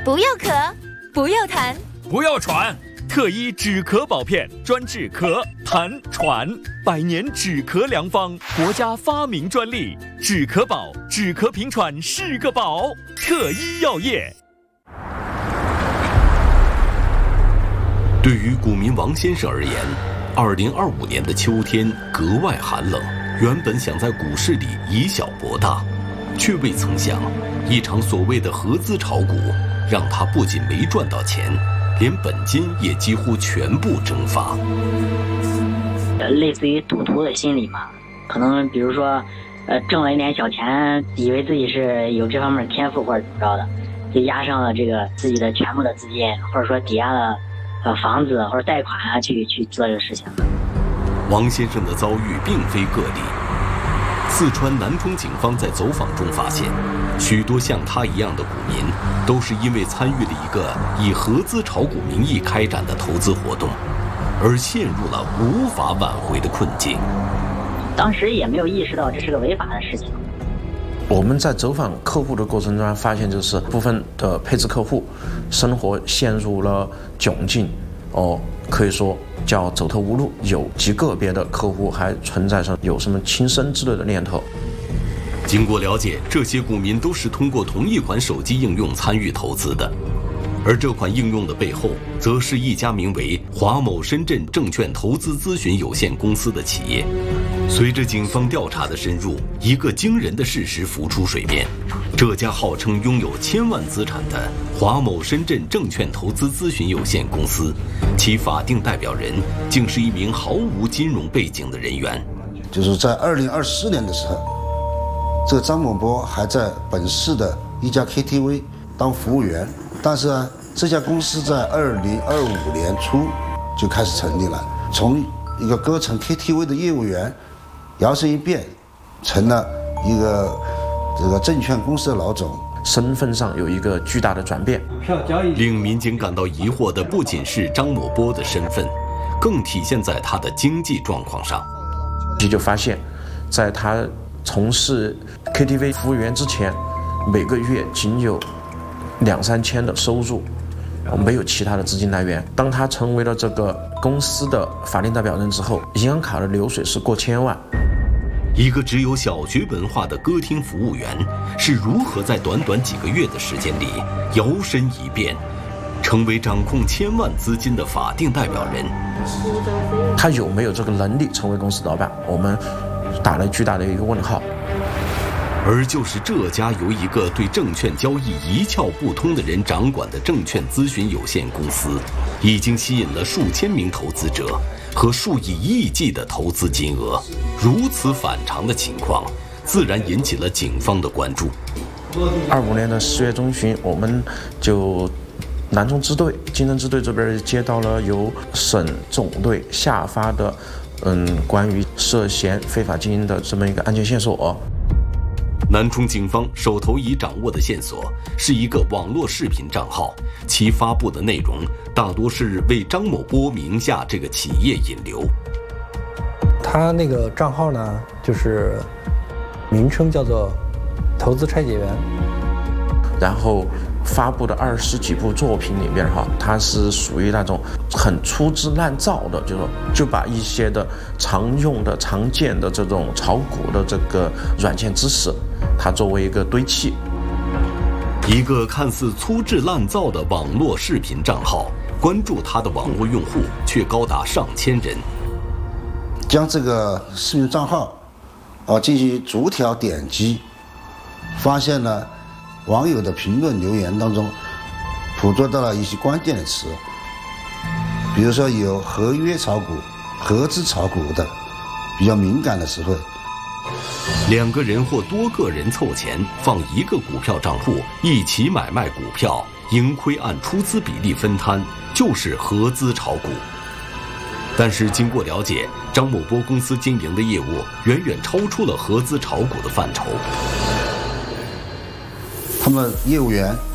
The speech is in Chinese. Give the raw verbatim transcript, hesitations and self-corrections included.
不要咳，不要痰， 不要喘。特医止咳宝片，专治咳、痰、喘，百年止咳良方，国家发明专利。止咳宝，止咳平喘是个宝。特医药业。 对于股民王先生而言，二零二五年的秋天格外寒冷。原本想在股市里以小博大，却未曾想，一场所谓的合资炒股，让他不仅没赚到钱，连本金也几乎全部蒸发。 类似于赌徒的心理嘛，可能比如说，呃，挣了一点小钱，以为自己是有这方面天赋或者怎么着的，就押上了这个自己的全部的资金，或者说抵押了呃房子或者贷款啊，去去做这个事情。 王先生的遭遇并非个例。四川南充警方在走访中发现，许多像他一样的股民，都是因为参与了一个以合资炒股名义开展的投资活动，而陷入了无法挽回的困境。 当时也没有意识到这是个违法的事情。 我们在走访客户的过程中发现，就是部分的配置客户生活陷入了窘境，哦，可以说叫走投无路。有极个别的客户还存在着有什么轻生之类的念头。 经过了解，这些股民都是通过同一款手机应用参与投资的，而这款应用的背后，则是一家名为华某深圳证券投资咨询有限公司的企业。随着警方调查的深入，一个惊人的事实浮出水面：这家号称拥有千万资产的华某深圳证券投资咨询有限公司，其法定代表人竟是一名毫无金融背景的人员。 就是在二零二四年的时候，这个张某波还在本市的一家 K T V 当服务员，但是呢，这家公司在二零二五年初就开始成立了，从一个歌城 K T V 的业务员，摇身一变，成了一个这个证券公司的老总， 身份上有一个巨大的转变。 令民警感到疑惑的不仅是张某波的身份，更体现在他的经济状况上。 就发现，在他从事 K T V 服务员之前，每个月仅有两三千的收入，没有其他的资金来源。当他成为了这个公司的法定代表人之后，银行卡的流水是过千万。 一个只有小学文化的歌厅服务员是如何在短短几个月的时间里摇身一变，成为掌控千万资金的法定代表人？ 他有没有这个能力成为公司老板？我们打了巨大的一个问号。 而就是这家由一个对证券交易一窍不通的人掌管的证券咨询有限公司，已经吸引了数千名投资者和数以亿计的投资金额。如此反常的情况，自然引起了警方的关注。 二五年的十月中旬，我们就南充支队、经侦支队这边接到了由省总队下发的，嗯，关于涉嫌非法经营的这么一个案件线索。 南充警方手头已掌握的线索是一个网络视频账号，其发布的内容大多是为张某波名下这个企业引流。 他那个账号呢，就是名称叫做投资拆解员， 然后发布的二十几部作品里边哈，它是属于那种很粗制滥造的，就说就把一些的常用的、常见的这种炒股的这个软件知识，它作为一个堆砌。 一个看似粗制滥造的网络视频账号，关注它的网络用户却高达上千人。 将这个视频账号啊进行逐条点击，发现了网友的评论留言当中捕捉到了一些关键的词，比如说有合约炒股、合资炒股的比较敏感的词汇。 两个人或多个人凑钱放一个股票账户，一起买卖股票，盈亏按出资比例分摊，就是合资炒股。但是经过了解，张某波公司经营的业务远远超出了合资炒股的范畴。 他们业务员